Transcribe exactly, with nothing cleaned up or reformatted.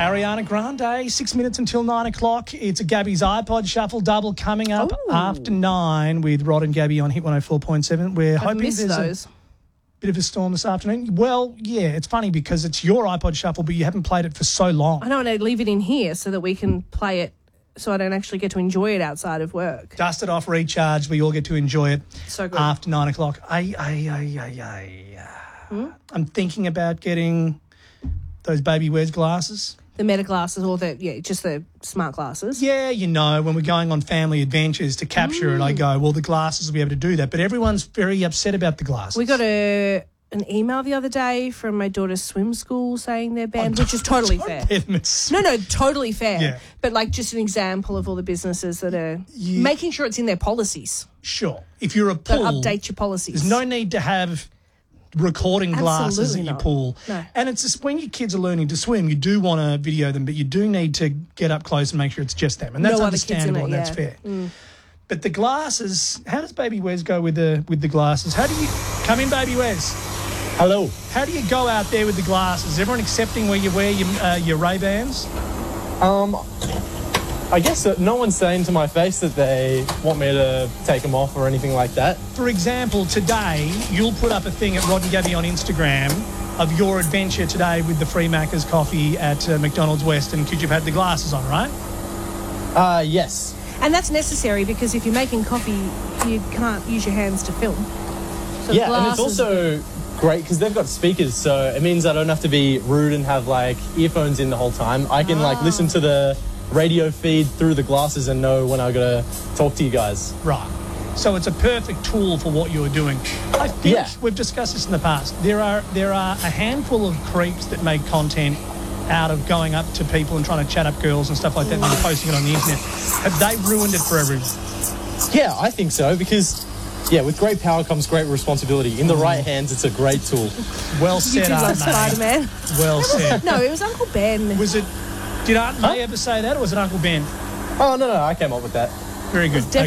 Ariana Grande, six minutes until nine o'clock. It's a Gabby's iPod Shuffle double coming up Ooh. after nine with Rod and Gabby on Hit one oh four point seven. We're I've hoping missed there's those. a bit of a storm this afternoon. Well, yeah, it's funny because it's your iPod Shuffle, but you haven't played it for so long. I know, and I leave it in here so that we can play it so I don't actually get to enjoy it outside of work. Dust it off, recharge. We all get to enjoy it So good. after nine o'clock. Ay, ay, ay, ay, ay. Hmm? I'm thinking about getting those baby Wes glasses. The meta glasses or the, yeah, just the smart glasses. Yeah, you know, when we're going on family adventures to capture Mm. it, I go, well, the glasses will be able to do that. But everyone's very upset about the glasses. We got a an email the other day from my daughter's swim school saying they're banned, Oh, which is totally don't fair. pay them a No, no, totally fair. Yeah. But like just an example of all the businesses that are Yeah. making sure it's in their policies. Sure. If you're a That pool, update your policies. there's no need to have recording glasses Absolutely in your not. pool. No. And it's just when your kids are learning to swim, you do want to video them, but you do need to get up close and make sure it's just them. And that's No other kids in understandable it, and that's yeah. fair. Mm. But the glasses, how does baby Wes go with the with the glasses? How do you come in, baby Wes? Hello. How do you go out there with the glasses? Is everyone accepting where you wear your, uh, your Ray-Bans? Um, I guess that no one's saying to my face that they want me to take them off or anything like that. For example, today, you'll put up a thing at Rod and Gabby on Instagram of your adventure today with the Free Macca's coffee at uh, McDonald's Western because you've had the glasses on, right? Uh, yes. And that's necessary because if you're making coffee, you can't use your hands to film. So Yeah, and it's glasses- also great because they've got speakers, so it means I don't have to be rude and have like earphones in the whole time. I can like listen to the radio feed through the glasses and know when I gotta talk to you guys. Right. So it's a perfect tool for what you're doing. I think Yeah. we've discussed this in the past. There are there are a handful of creeps that make content out of going up to people and trying to chat up girls and stuff like that and then posting it on the internet. Have they ruined it for everyone? Yeah, I think so because, yeah, with great power comes great responsibility. In the right hands, it's a great tool. Well You said, did love Aunt May. Spider-Man. Well said. No, it was Uncle Ben. Was it? Did Aunt May ever say that, or was it Uncle Ben? Oh, no, no, I came up with that. Very good.